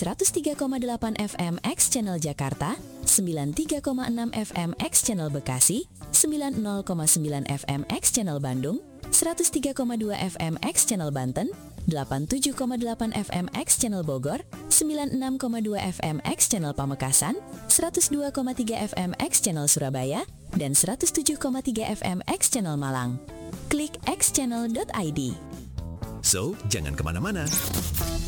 103,8 FM X Channel Jakarta, 93,6 FM X Channel Bekasi, 90,9 FM X Channel Bandung, 103,2 FM X Channel Banten, 87,8 FM X Channel Bogor, 96,2 FM X Channel Pamekasan, 102,3 FM X Channel Surabaya, dan 107,3 FM X Channel Malang. Klik xchannel.id. So, jangan kemana-mana.